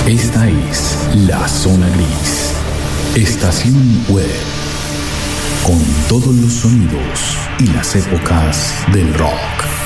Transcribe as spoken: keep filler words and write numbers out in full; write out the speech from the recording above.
Esta es La Zona Gris, estación web, con todos los sonidos y las épocas del rock.